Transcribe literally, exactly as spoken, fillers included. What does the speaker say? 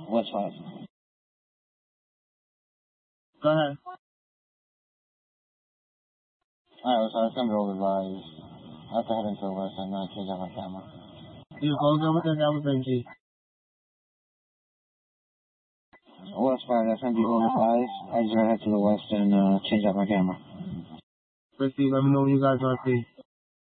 West five. Go ahead. Alright, so it's gonna be over by. I have to head into the west and uh, change out my camera. You hold on with the number, Benji. West five, that's gonna be over five. I just gotta head to the west and uh, change out my camera. Christy, let me know when you guys are free.